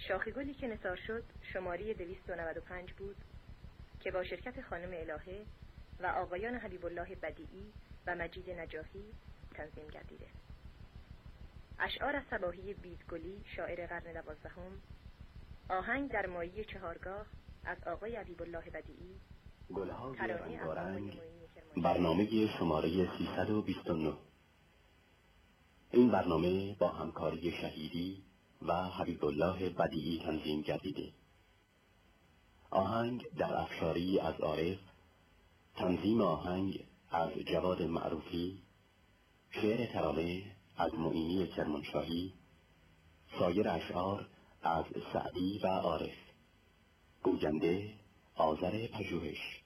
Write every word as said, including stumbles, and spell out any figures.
شاخ گلی که نثار شد شماره دویست و نود و پنج بود که با شرکت خانم الهه و آقایان حبیب الله بدیعی و مجید نجاحی تنظیم گردیده. اشعار از صباحی بیدگلی شاعر قرن دوازدهم، آهنگ در مایی چهارگاه از آقای حبیب الله بدیعی، گلهای رنگارنگ، برنامه شماره سیصد و بیست و نه. این برنامه با همکاری شهیدی و حبیب الله بدیعی تنظیم گردیده. آهنگ در افشاری از عارف، تنظیم آهنگ از جواد معروفی، شعر ترانه از معینی کرمانشاهی، سایر اشعار از سعدی و عارف، گوینده آذر پژوهش.